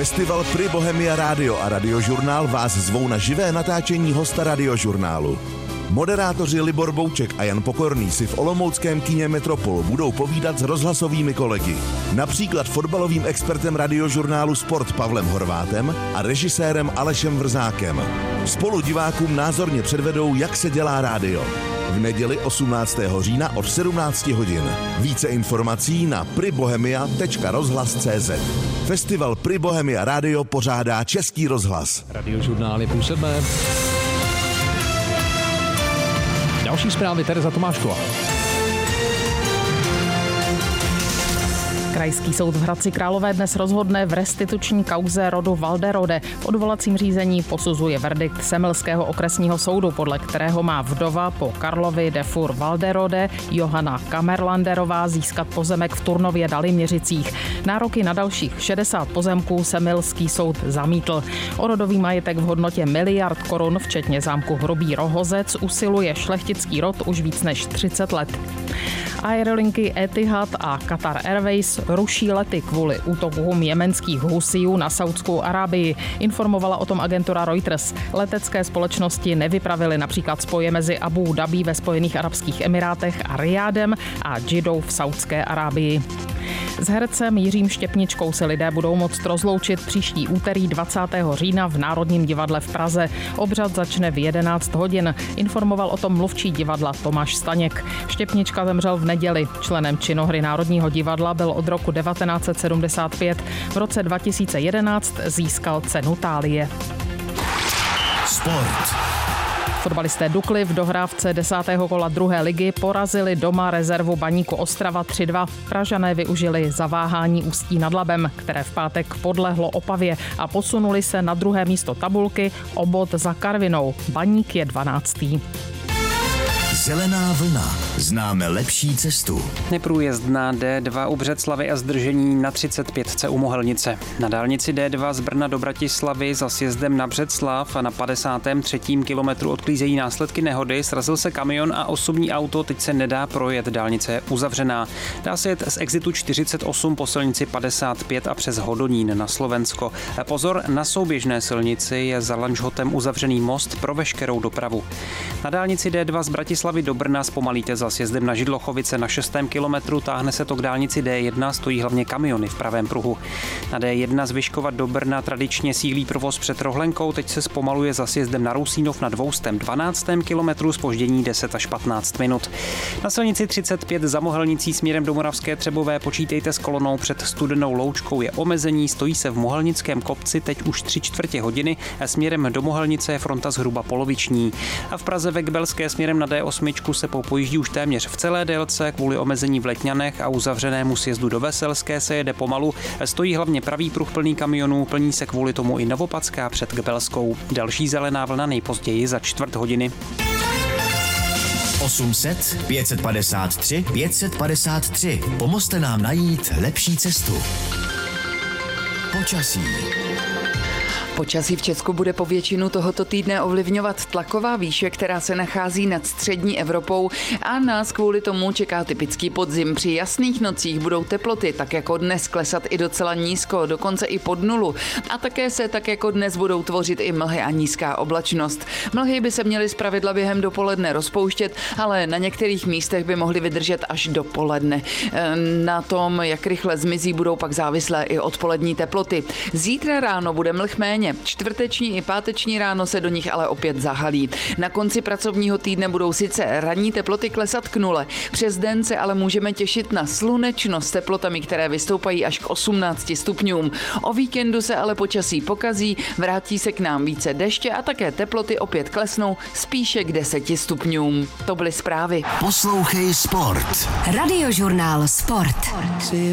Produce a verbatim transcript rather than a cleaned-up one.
Festival Pri Bohemia Radio a Radiožurnál vás zvou na živé natáčení hosta Radiožurnálu. Moderátoři Libor Bouček a Jan Pokorný si v olomouckém kině Metropol budou povídat s rozhlasovými kolegy. Například fotbalovým expertem Radiožurnálu Sport Pavlem Horvátem a režisérem Alešem Vrzákem. Spolu divákům názorně předvedou, jak se dělá rádio. V neděli osmnáctého října od sedmnácti hodin. Více informací na pribohemia tečka rozhlas tečka cé zet. Festival Pri Bohemia Radio pořádá Český rozhlas. Radiožurnál je působné. Další zprávy Tereza Tomášková. Krajský soud v Hradci Králové dnes rozhodne v restituční kauze rodu Walderode. V odvolacím řízení posuzuje verdikt Semilského okresního soudu, podle kterého má vdova po Karlovi de Fur Walderode Johana Kamerlanderová získat pozemek v Turnově Daliměřicích. Nároky na dalších šedesát pozemků Semilský soud zamítl. O rodový majetek v hodnotě miliard korun, včetně zámku Hrubý Rohozec, usiluje šlechtický rod už víc než třicet let. Aerolinky Etihad a Qatar Airways ruší lety kvůli útokům jemenských husijů na Saudskou Arábii. Informovala o tom agentura Reuters. Letecké společnosti nevypravily například spoje mezi Abu Dhabí ve Spojených arabských emirátech a Rijádem a Džidou v Saudské Arábii. S hercem Jiřím Štěpničkou se lidé budou moct rozloučit příští úterý dvacátého října v Národním divadle v Praze. Obřad začne v jedenáct hodin. Informoval o tom mluvčí divadla Tomáš Staněk. Štěpnička zemřel v neděli. Členem činohry Národního divadla byl od roku devatenáct set sedmdesát pět. V roce dva tisíce jedenáct získal cenu Thálie. Sport. Fotbalisté Dukly v dohrávce desátého kola druhé ligy porazili doma rezervu Baníku Ostrava tři dva. Pražané využili zaváhání Ústí nad Labem, které v pátek podlehlo Opavě, a posunuli se na druhé místo tabulky o bod za Karvinou. Baník je dvanáctý. Zelená vlna. Známe lepší cestu. Neprůjezdná D dva u Břeclavi a zdržení na třicet pět u Mohelnice. Na dálnici D dva z Brna do Bratislavy za sjezdem na Břeclav a na padesátém třetím kilometru odklízejí následky nehody. Srazil se kamion a osobní auto, teď se nedá projet, dálnice je uzavřená. Dá se jet z exitu čtyřicet osm po silnici padesát pět a přes Hodonín na Slovensko. Pozor, na souběžné silnici je za Lanžhotem uzavřený most pro veškerou dopravu. Na dálnici D dva z Bratislavy do Brna zpomalíte za sjezdem na Židlochovice na šestém kilometru, táhne se to k dálnici D jedna, stojí hlavně kamiony v pravém pruhu. Na D jedna z Vyškova do Brna tradičně sílí provoz před Rohlenkou, teď se zpomaluje za sjezdem na Rusínov na dvoustém dvanáctém kilometru, zpoždění deset až patnáct minut. Na silnici třicet pět za Mohelnicí směrem do Moravské Třebové počítejte s kolonou před Studenou Loučkou, je omezení, stojí se v Mohelnickém kopci teď už tři čtvrtě hodiny a směrem do Mohelnice je fronta zhruba poloviční. A v Praze ve Kbelské směrem na D osm se popojíždí už téměř v celé délce, kvůli omezení v Letňanech a uzavřenému sjezdu do Veselské se jede pomalu. Stojí hlavně pravý pruh plný kamionů, plní se kvůli tomu i Novopadská před Kbelskou. Další zelená vlna nejpozději za čtvrt hodiny. osm set, pět set padesát tři, pět set padesát tři. Pomozte nám najít lepší cestu. Počasí. Počasí v Česku bude po většinu tohoto týdne ovlivňovat tlaková výše, která se nachází nad střední Evropou, a nás kvůli tomu čeká typický podzim. Při jasných nocích budou teploty tak jako dnes klesat i docela nízko, dokonce i pod nulu. A také se tak jako dnes budou tvořit i mlhy a nízká oblačnost. Mlhy by se měly zpravidla během dopoledne rozpouštět, ale na některých místech by mohly vydržet až do poledne. Na tom, jak rychle zmizí, budou pak závislé i odpolední teploty. Zítra ráno bude mlh méně. Čtvrteční i páteční ráno se do nich ale opět zahalí. Na konci pracovního týdne budou sice ranní teploty klesat k nule. Přes den se ale můžeme těšit na slunečno s teplotami, které vystoupají až k osmnácti stupňům. O víkendu se ale počasí pokazí, vrátí se k nám více deště a také teploty opět klesnou spíše k deseti stupňům. To byly zprávy. Poslouchej Sport. Radiožurnál Sport.